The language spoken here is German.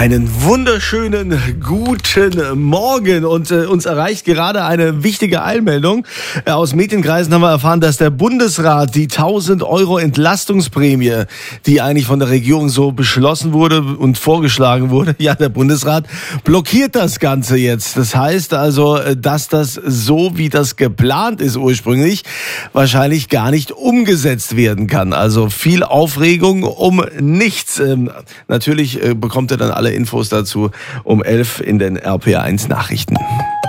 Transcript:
Einen wunderschönen guten Morgen und uns erreicht gerade eine wichtige Eilmeldung. Aus Medienkreisen haben wir erfahren, dass der Bundesrat die 1.000 € Entlastungsprämie, die eigentlich von der Regierung so beschlossen wurde und vorgeschlagen wurde, ja, der Bundesrat blockiert das Ganze jetzt. Das heißt also, dass das so, wie das geplant ist ursprünglich, wahrscheinlich gar nicht umgesetzt werden kann. Also viel Aufregung um nichts. Natürlich bekommt er dann alle Infos dazu um 11 in den RPA1 Nachrichten.